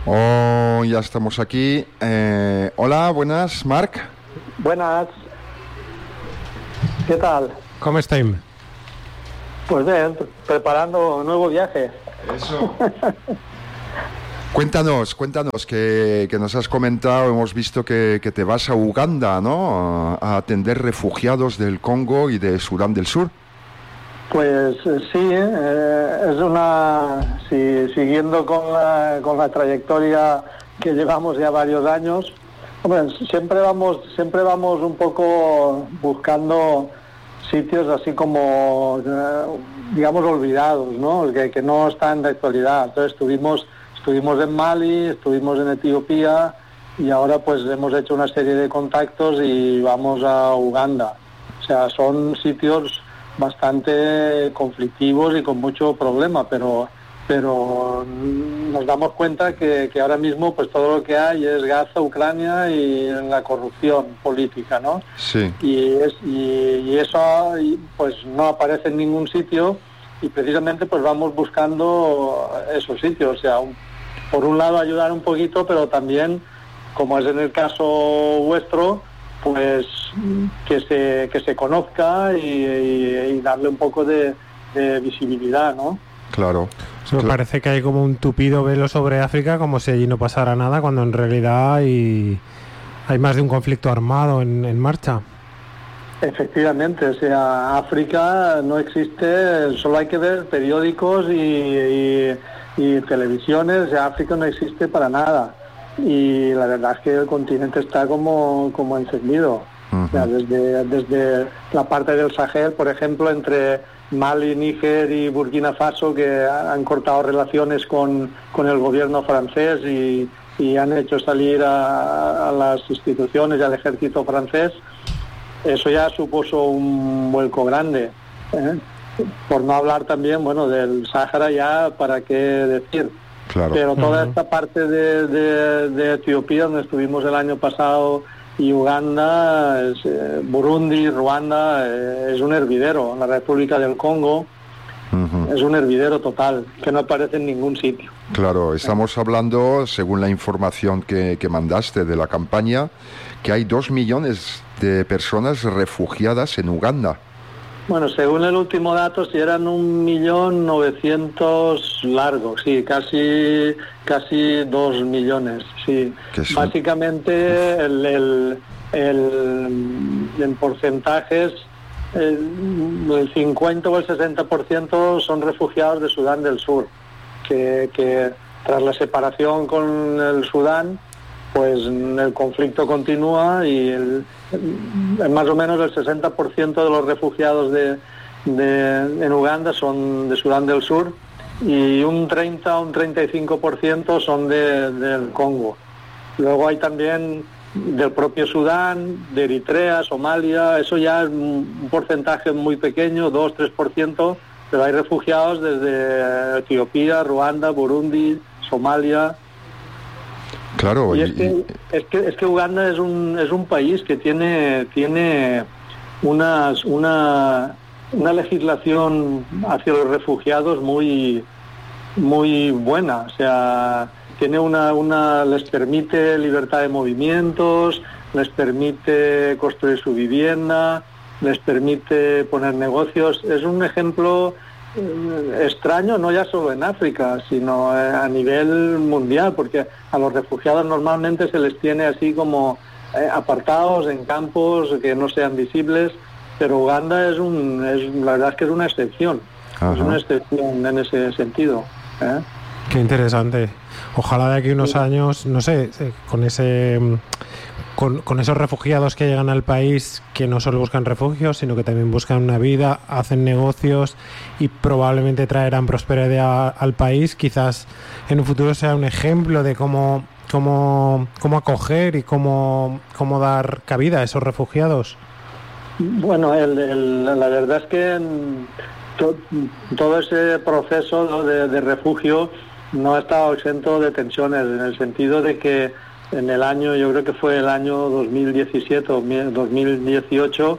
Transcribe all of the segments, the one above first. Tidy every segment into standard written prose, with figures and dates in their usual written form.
Oh, ya estamos aquí. Hola, buenas, Marc. Buenas. ¿Qué tal? ¿Cómo estáis? Pues bien, preparando un nuevo viaje. Eso. Cuéntanos, que nos has comentado, hemos visto que te vas a Uganda, ¿no? A atender refugiados del Congo y de Sudán del Sur. Pues sí, es siguiendo con la trayectoria que llevamos ya varios años. Hombre, siempre vamos un poco buscando sitios así como, digamos, olvidados, ¿no? Que no están de actualidad. Entonces estuvimos en Mali, estuvimos en Etiopía y ahora pues hemos hecho una serie de contactos y vamos a Uganda. O sea, son sitios bastante conflictivos y con mucho problema, pero nos damos cuenta que ahora mismo pues todo lo que hay es Gaza, Ucrania y la corrupción política, ¿no? Sí. Y eso pues no aparece en ningún sitio y precisamente pues vamos buscando esos sitios, o sea, por un lado ayudar un poquito, pero también, como es en el caso vuestro, pues que se conozca y darle un poco de visibilidad, ¿no? Claro. Me parece que hay como un tupido velo sobre África, como si allí no pasara nada, cuando en realidad hay más de un conflicto armado en marcha. Efectivamente, o sea, África no existe, solo hay que ver periódicos y televisiones, o sea, África no existe para nada. Y la verdad es que el continente está como encendido. O sea, desde la parte del Sahel, por ejemplo, entre Mali, Níger y Burkina Faso, que han cortado relaciones con el gobierno francés y han hecho salir a las instituciones y al ejército francés. Eso ya supuso un vuelco grande, ¿eh? Por no hablar también, bueno, del Sáhara ya, ¿para qué decir? Claro. Pero toda esta parte de Etiopía, donde estuvimos el año pasado, y Uganda, Burundi, Ruanda, es un hervidero. La República del Congo es un hervidero total, que no aparece en ningún sitio. Claro, estamos hablando, según la información que mandaste de la campaña, que hay 2 millones de personas refugiadas en Uganda. Bueno, según el último dato, si eran 1.900.000 largos, sí, casi 2 millones, sí. Básicamente en porcentajes, el 50 o el 60% son refugiados de Sudán del Sur, que tras la separación con el Sudán, pues el conflicto continúa y más o menos el 60% de los refugiados en Uganda son de Sudán del Sur y un 30 o un 35% son del Congo. Luego hay también del propio Sudán, de Eritrea, Somalia, eso ya es un porcentaje muy pequeño, 2-3%, pero hay refugiados desde Etiopía, Ruanda, Burundi, Somalia. Claro. Y es que Uganda es un país que tiene una legislación hacia los refugiados muy buena, o sea, les permite libertad de movimientos, les permite construir su vivienda, les permite poner negocios. Es un ejemplo extraño, no ya solo en África, sino a nivel mundial, porque a los refugiados normalmente se les tiene así como apartados en campos que no sean visibles, pero Uganda la verdad es que es una excepción. Ajá. Es una excepción en ese sentido, ¿eh? Qué interesante. Ojalá de aquí unos años, no sé, con esos refugiados que llegan al país, que no solo buscan refugio, sino que también buscan una vida, hacen negocios y probablemente traerán prosperidad al país, quizás en un futuro sea un ejemplo de cómo acoger y cómo dar cabida a esos refugiados. Bueno, la verdad es que todo ese proceso de refugio no ha estado exento de tensiones, en el sentido de que en el año, yo creo que fue el año 2017 o 2018,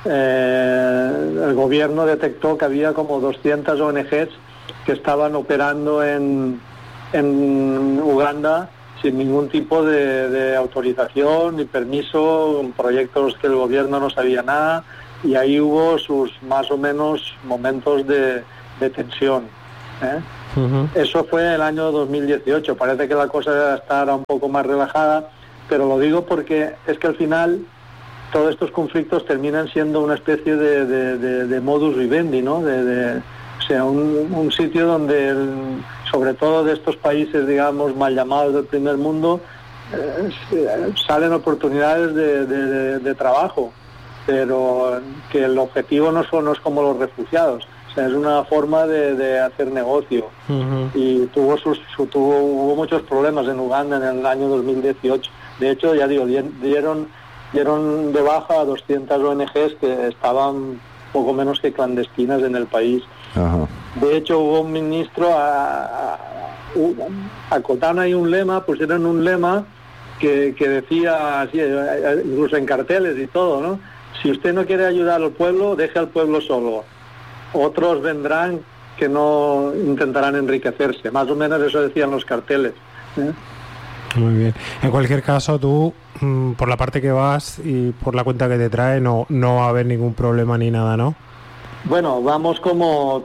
el gobierno detectó que había como 200 ONGs que estaban operando en en Uganda sin ningún tipo de autorización ni permiso, proyectos que el gobierno no sabía nada, y ahí hubo sus más o menos momentos de tensión, ¿eh? Eso fue el año 2018. Parece que la cosa está ahora un poco más relajada, pero lo digo porque es que al final todos estos conflictos terminan siendo una especie de modus vivendi, ¿no? O sea, un sitio donde, sobre todo de estos países, digamos, mal llamados del primer mundo, salen oportunidades de trabajo, pero que el objetivo no es como los refugiados. O sea, es una forma de hacer negocio. Y hubo muchos problemas en Uganda en el año 2018. De hecho, ya digo, dieron de baja a 200 ONGs que estaban poco menos que clandestinas en el país. Ajá. De hecho, hubo un ministro, acotaron ahí un lema, pusieron un lema que decía, así, incluso en carteles y todo, ¿no? Si usted no quiere ayudar al pueblo, deje al pueblo solo. Otros vendrán que no intentarán enriquecerse. Más o menos eso decían los carteles, ¿eh? Muy bien. En cualquier caso, tú, por la parte que vas y por la cuenta que te trae, no va a haber ningún problema ni nada, ¿no? Bueno, vamos como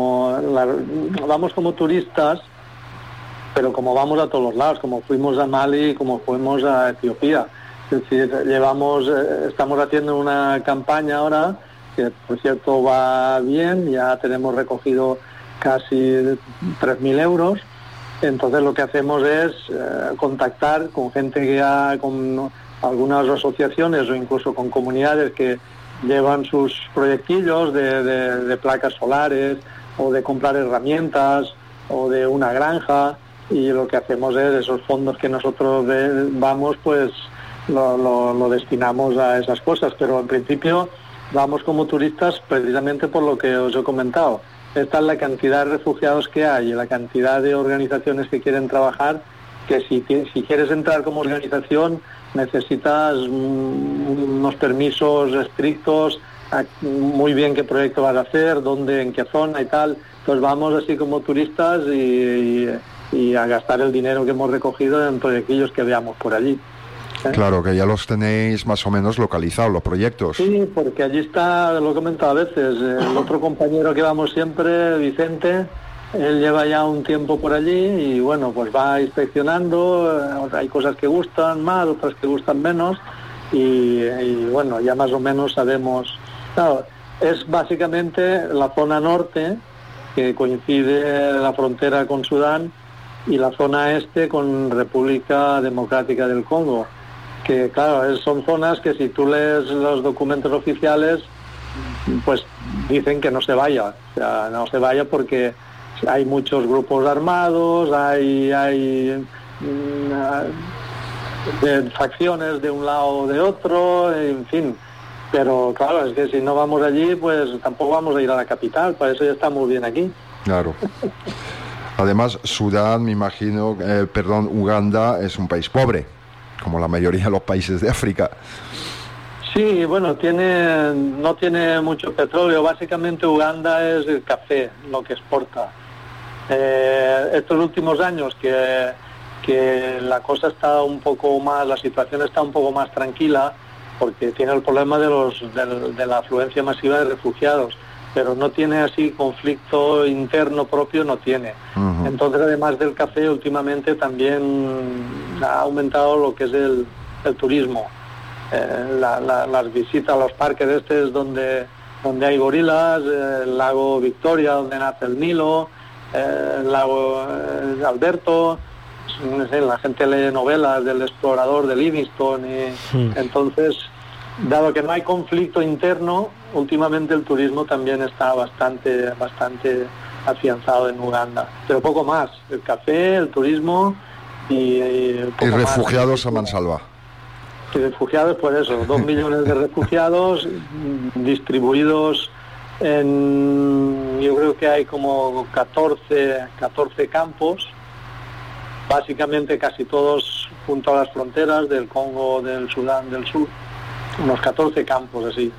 turistas, pero como vamos a todos los lados, como fuimos a Mali, como fuimos a Etiopía. Es decir, estamos haciendo una campaña ahora que, por cierto, va bien. Ya tenemos recogido casi 3.000 euros. Entonces lo que hacemos es contactar con gente con algunas asociaciones o incluso con comunidades que llevan sus proyectillos de placas solares o de comprar herramientas o de una granja, y lo que hacemos es esos fondos que nosotros vamos, pues lo destinamos a esas cosas. Pero en principio vamos como turistas precisamente por lo que os he comentado. Esta es la cantidad de refugiados que hay y la cantidad de organizaciones que quieren trabajar, que si quieres entrar como organización necesitas unos permisos estrictos, muy bien qué proyecto vas a hacer, dónde, en qué zona y tal. Entonces vamos así como turistas y a gastar el dinero que hemos recogido en proyectillos que veamos por allí. Claro, que ya los tenéis más o menos localizados, los proyectos. Sí, porque allí está, lo he comentado a veces, el otro compañero que vamos siempre, Vicente, él lleva ya un tiempo por allí y bueno, pues va inspeccionando, hay cosas que gustan más, otras que gustan menos, y bueno, ya más o menos sabemos. Claro, es básicamente la zona norte, que coincide la frontera con Sudán, y la zona este con República Democrática del Congo, que claro, son zonas que si tú lees los documentos oficiales, pues dicen que no se vaya, o sea, no se vaya porque hay muchos grupos armados, hay facciones de un lado o de otro, en fin. Pero claro, es que si no vamos allí, pues tampoco vamos a ir a la capital, para eso ya estamos bien aquí. Claro. Además, Sudán, me imagino, Uganda es un país pobre, como la mayoría de los países de África. Sí, bueno, no tiene mucho petróleo. Básicamente Uganda es el café, lo que exporta. Estos últimos años que la cosa está un poco más, la situación está un poco más tranquila, porque tiene el problema de la afluencia masiva de refugiados, pero no tiene así conflicto interno propio, no tiene. Uh-huh. Entonces, además del café, últimamente también ha aumentado lo que es el turismo. Las visitas a los parques estos donde hay gorilas, el lago Victoria, donde nace el Nilo, el lago Alberto. No sé, la gente lee novelas del explorador de Livingstone entonces, dado que no hay conflicto interno, últimamente el turismo también está bastante afianzado en Uganda, pero poco más. El café, el turismo y refugiados a mansalva. Y refugiados, pues eso, 2 millones de refugiados distribuidos en, yo creo que hay como 14 campos, básicamente casi todos junto a las fronteras del Congo, del Sudán del Sur, unos 14 campos así.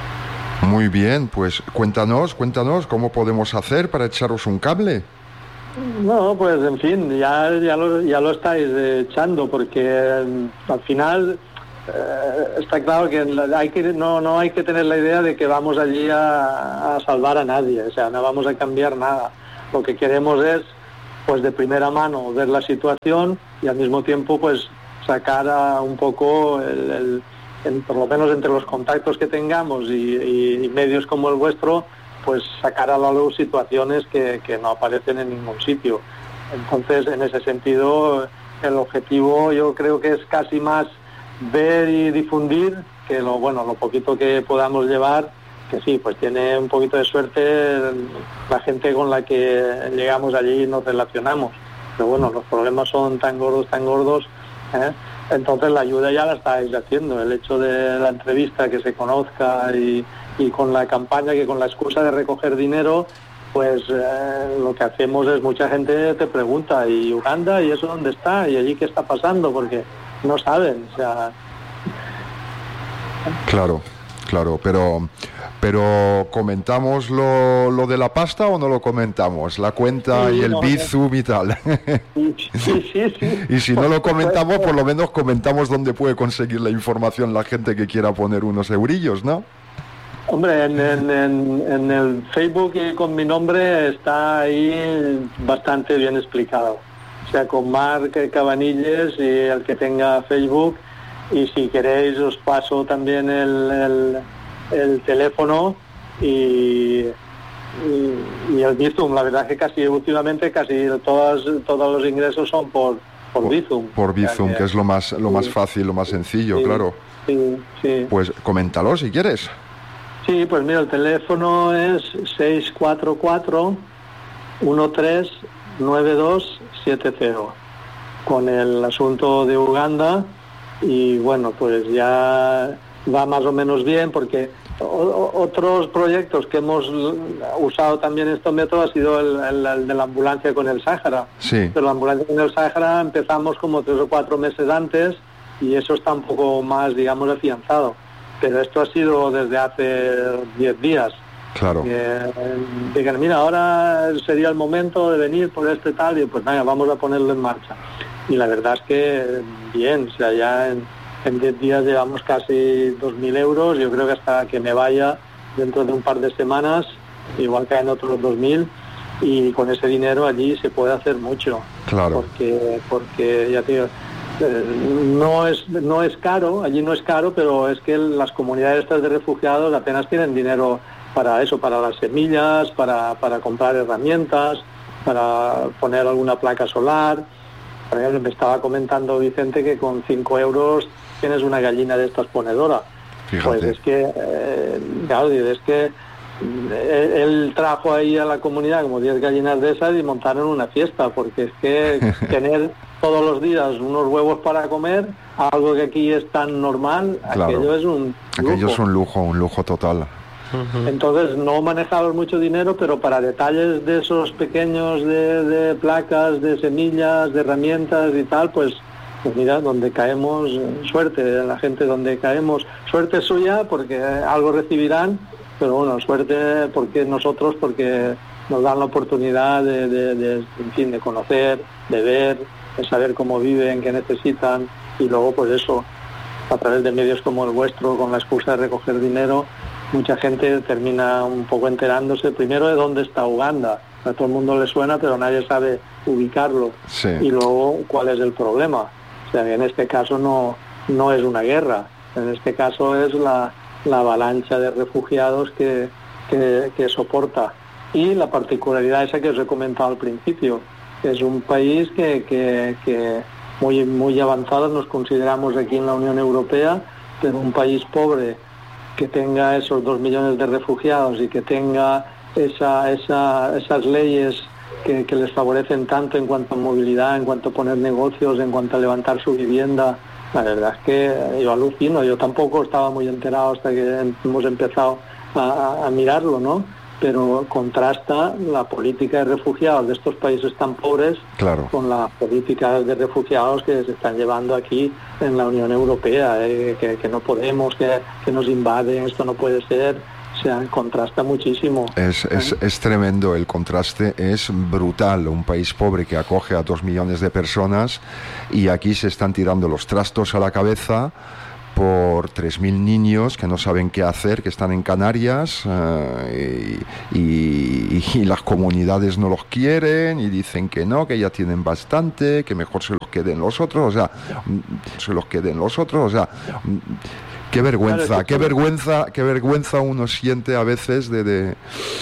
Muy bien, pues cuéntanos cómo podemos hacer para echaros un cable. No, pues en fin, ya lo estáis echando, porque al final está claro que no hay que tener la idea de que vamos allí a salvar a nadie, o sea, no vamos a cambiar nada. Lo que queremos es, pues de primera mano, ver la situación y al mismo tiempo, pues sacar un poco, por lo menos entre los contactos que tengamos y medios como el vuestro, pues sacar a la luz situaciones que no aparecen en ningún sitio. Entonces, en ese sentido, el objetivo yo creo que es casi más ver y difundir que lo poquito que podamos llevar, que sí, pues tiene un poquito de suerte la gente con la que llegamos allí y nos relacionamos. Pero bueno, los problemas son tan gordos, ¿eh? Entonces la ayuda ya la estáis haciendo. El hecho de la entrevista, que se conozca y con la campaña, que con la excusa de recoger dinero, pues lo que hacemos es, mucha gente te pregunta, ¿y Uganda? ¿Y eso dónde está? ¿Y allí qué está pasando? Porque no saben, o sea... Claro, pero ¿comentamos lo de la pasta o no lo comentamos? La cuenta y el Bizum y tal. Sí. Y si no lo comentamos, por lo menos comentamos dónde puede conseguir la información la gente que quiera poner unos eurillos, ¿no? Hombre, en el Facebook y con mi nombre está ahí bastante bien explicado. O sea, con Marc Cabanilles y el que tenga Facebook. Y si queréis os paso también el teléfono y el Bizum. La verdad es que últimamente casi todos los ingresos son por Bizum. Por Bizum, que es lo más fácil, lo más sencillo, sí, claro. Sí. Pues coméntalo si quieres. Sí, pues mira, el teléfono es 644-139270, con el asunto de Uganda. Y bueno, pues ya va más o menos bien, porque otros proyectos que hemos usado también estos métodos ha sido el de la ambulancia con el Sáhara. Sí. Pero la ambulancia con el Sáhara empezamos como 3 o 4 meses antes y eso está un poco más, digamos, afianzado. Pero esto ha sido desde hace 10 días. Claro. Digan, mira, ahora sería el momento de venir por este tal, y pues venga, vamos a ponerlo en marcha. Y la verdad es que bien, o sea, ya en 10 días llevamos casi 2.000 euros. Yo creo que hasta que me vaya dentro de un par de semanas, igual caen otros 2.000, y con ese dinero allí se puede hacer mucho. Claro. Porque ya te digo, no es caro, allí no es caro, pero es que las comunidades estas de refugiados apenas tienen dinero para eso, para las semillas, para comprar herramientas, para poner alguna placa solar. Por ejemplo, me estaba comentando Vicente que con 5 euros tienes una gallina de estas ponedora. Fíjate. Pues es que, él trajo ahí a la comunidad como 10 gallinas de esas y montaron una fiesta, porque es que tener todos los días unos huevos para comer, algo que aquí es tan normal, claro, aquello es un lujo. Aquello es un lujo total. Entonces no manejamos mucho dinero, pero para detalles de esos pequeños de placas, de semillas, de herramientas y tal, pues mira, donde caemos, suerte, la gente donde caemos, suerte suya porque algo recibirán, pero bueno, suerte porque nos dan la oportunidad de conocer, de ver, de saber cómo viven, qué necesitan, y luego pues eso, a través de medios como el vuestro, con la excusa de recoger dinero, mucha gente termina un poco enterándose primero de dónde está Uganda. A todo el mundo le suena, pero nadie sabe ubicarlo. Sí. Y luego cuál es el problema. O sea, que en este caso no es una guerra, en este caso es la avalancha de refugiados que soporta. Y la particularidad esa que os he comentado al principio, es un país que muy avanzados nos consideramos aquí en la Unión Europea, pero un país pobre que tenga esos 2 millones de refugiados y que tenga esas leyes que les favorecen tanto en cuanto a movilidad, en cuanto a poner negocios, en cuanto a levantar su vivienda. La verdad es que yo alucino, yo tampoco estaba muy enterado hasta que hemos empezado a mirarlo, ¿no? Pero contrasta la política de refugiados de estos países tan pobres, claro, con las políticas de refugiados que se están llevando aquí en la Unión Europea, que no podemos, que nos invaden, esto no puede ser. O O sea, contrasta muchísimo. Es tremendo, el contraste es brutal. Un país pobre que acoge a 2 millones de personas y aquí se están tirando los trastos a la cabeza por 3.000 niños que no saben qué hacer, que están en Canarias y las comunidades no los quieren y dicen que no, que ya tienen bastante, que mejor se los queden los otros, o sea, qué vergüenza, qué vergüenza uno siente a veces de